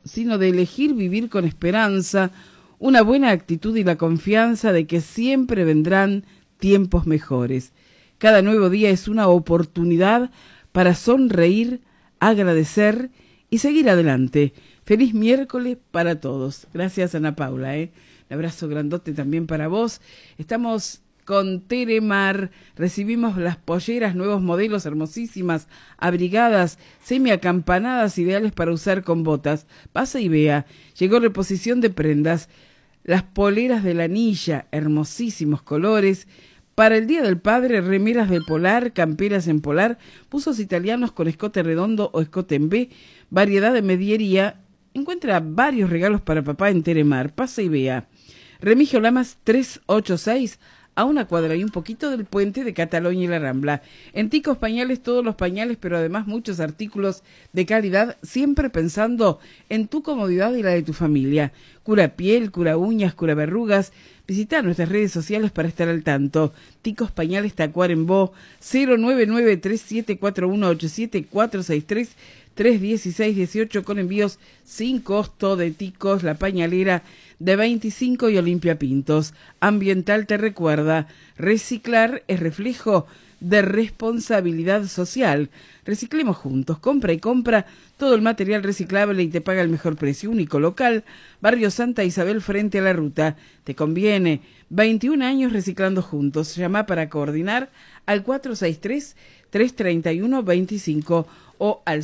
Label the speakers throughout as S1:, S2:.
S1: sino de elegir vivir con esperanza, una buena actitud y la confianza de que siempre vendrán tiempos mejores. Cada nuevo día es una oportunidad para sonreír, agradecer y seguir adelante. Feliz miércoles para todos. Gracias, Ana Paula. Un abrazo grandote también para vos. Estamos con Teremar, recibimos las polleras, nuevos modelos, hermosísimas, abrigadas, semiacampanadas, ideales para usar con botas. Pasa y vea, llegó reposición de prendas, las poleras de la anilla, hermosísimos colores. Para el Día del Padre, remeras de polar, camperas en polar, buzos italianos con escote redondo o escote en V, variedad de mediería. Encuentra varios regalos para papá en Teremar. Pasa y vea. Remigio Lamas 386, a una cuadra y un poquito del puente de Cataluña y la Rambla. En Ticos Pañales, todos los pañales, pero además muchos artículos de calidad, siempre pensando en tu comodidad y la de tu familia. Cura piel, cura uñas, cura verrugas. Visita nuestras redes sociales para estar al tanto. Ticos Pañales Tacuarembó, 099-3741-87463, 316-18, con envíos sin costo de Ticos, La Pañalera de 25 y Olimpia Pintos. Ambiental te recuerda, reciclar es reflejo de responsabilidad social. Reciclemos juntos, compra y compra todo el material reciclable y te paga el mejor precio. Único local, Barrio Santa Isabel frente a la ruta. Te conviene. 21 años reciclando juntos. Llama para coordinar al 463-331-25 o al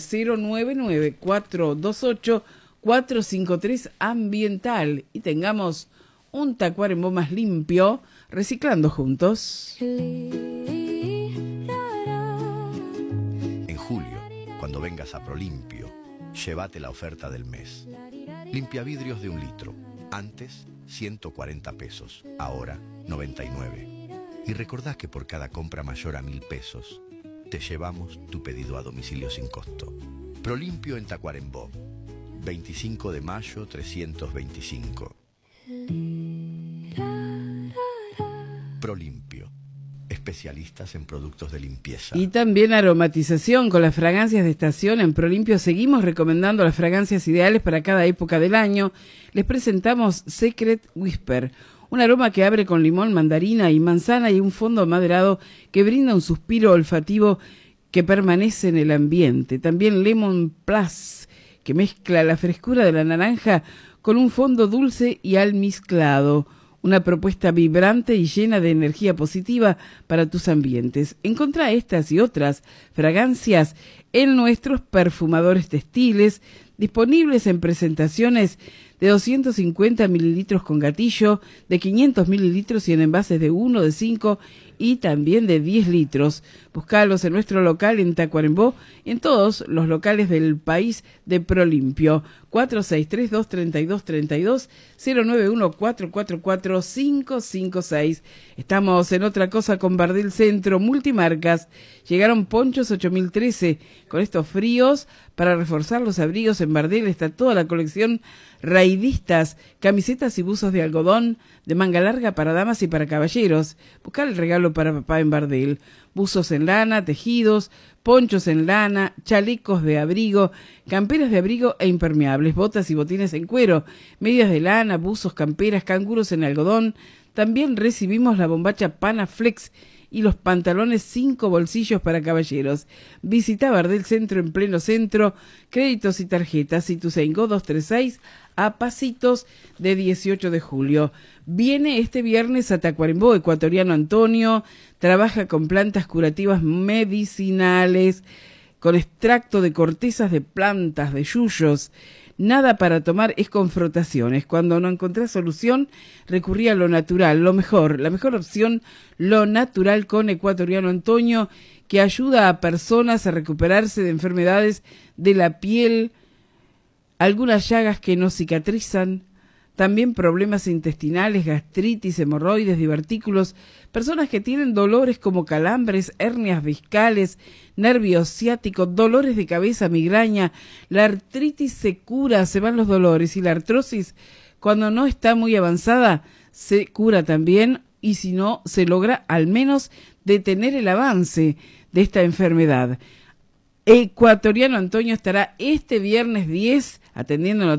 S1: 099-428-453 Ambiental, y tengamos un Tacuarembó más limpio, reciclando juntos.
S2: En julio, cuando vengas a Prolimpio, llévate la oferta del mes. Limpia vidrios de 1 litro. Antes, 140 pesos. Ahora, 99. Y recordá que por cada compra mayor a 1.000 pesos, te llevamos tu pedido a domicilio sin costo. Prolimpio en Tacuarembó. 25 de mayo 325. Prolimpio. Especialistas en productos de limpieza.
S1: Y también aromatización con las fragancias de estación. En Prolimpio seguimos recomendando las fragancias ideales para cada época del año. Les presentamos Secret Whisper, un aroma que abre con limón, mandarina y manzana, y un fondo maderado que brinda un suspiro olfativo que permanece en el ambiente. También Lemon Plus, que mezcla la frescura de la naranja con un fondo dulce y almizclado. Una propuesta vibrante y llena de energía positiva para tus ambientes. Encontrá estas y otras fragancias en nuestros perfumadores textiles, disponibles en presentaciones de 250 mililitros con gatillo, de 500 mililitros y en envases de 1, de 5 y también de 10 litros. Buscalos en nuestro local en Tacuarembó y en todos los locales del país de Prolimpio. 4632-3232, 091-444-556. Estamos en otra cosa con Bardel Centro Multimarcas. Llegaron ponchos 8013. Con estos fríos, para reforzar los abrigos, en Bardel está toda la colección raidistas, camisetas y buzos de algodón de manga larga para damas y para caballeros. Buscar el regalo para papá en Bardel. Buzos en lana, tejidos, ponchos en lana, chalecos de abrigo, camperas de abrigo e impermeables, botas y botines en cuero, medias de lana, buzos, camperas, canguros en algodón. También recibimos la bombacha Panaflex y los pantalones 5 bolsillos para caballeros. Visita Bardel Centro en pleno centro, créditos y tarjetas, Ituzaingó 236, a pasitos de 18 de julio. Viene este viernes a Tacuarembó. Ecuatoriano Antonio trabaja con plantas curativas medicinales, con extracto de cortezas de plantas, de yuyos. Nada para tomar es con frotaciones. Cuando no encontrás solución, recurrí a lo natural, lo mejor, la mejor opción, lo natural con Ecuatoriano Antonio, que ayuda a personas a recuperarse de enfermedades de la piel, algunas llagas que no cicatrizan, también problemas intestinales, gastritis, hemorroides, divertículos, personas que tienen dolores como calambres, hernias discales, nervio ciático, dolores de cabeza, migraña. La artritis se cura, se van los dolores, y la artrosis, cuando no está muy avanzada, se cura también, y si no, se logra al menos detener el avance de esta enfermedad. Ecuatoriano Antonio estará este viernes 10 atendiendo